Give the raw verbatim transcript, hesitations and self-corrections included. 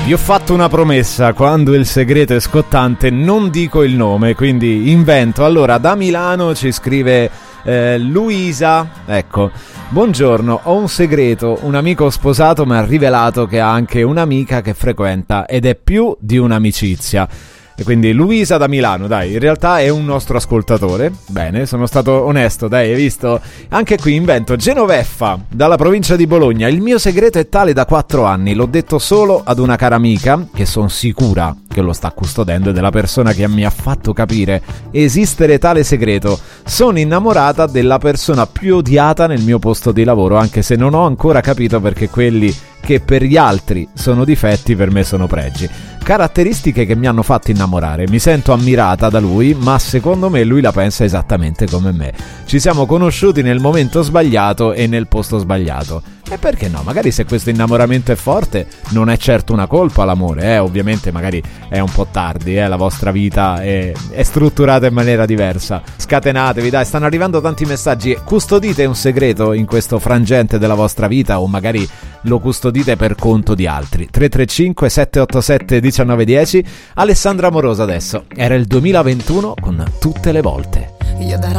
Vi ho fatto una promessa: quando il segreto è scottante non dico il nome, quindi invento. Allora, da Milano ci scrive eh, Luisa, ecco: buongiorno, ho un segreto, un amico sposato mi ha rivelato che ha anche un'amica che frequenta ed è più di un'amicizia. E quindi Luisa da Milano, dai, in realtà è un nostro ascoltatore. Bene, sono stato onesto, dai, hai visto? Anche qui invento. Genoveffa, dalla provincia di Bologna: il mio segreto è tale da quattro anni, l'ho detto solo ad una cara amica, che sono sicura che lo sta custodendo, ed è la persona che mi ha fatto capire esistere tale segreto. Sono innamorata della persona più odiata nel mio posto di lavoro, anche se non ho ancora capito perché quelli che per gli altri sono difetti per me sono pregi. Caratteristiche che mi hanno fatto innamorare. Mi sento ammirata da lui, ma secondo me lui la pensa esattamente come me. Ci siamo conosciuti nel momento sbagliato e nel posto sbagliato. E perché no? Magari se questo innamoramento è forte non è certo una colpa l'amore, eh? Ovviamente magari è un po' tardi, eh? La vostra vita è, è strutturata in maniera diversa. Scatenatevi, dai, stanno arrivando tanti messaggi. Custodite un segreto in questo frangente della vostra vita, o magari lo custodite per conto di altri. Tre tre cinque sette otto sette uno nove uno zero. Alessandra Amorosa adesso. Era il duemilaventuno con Tutte le volte. Io darò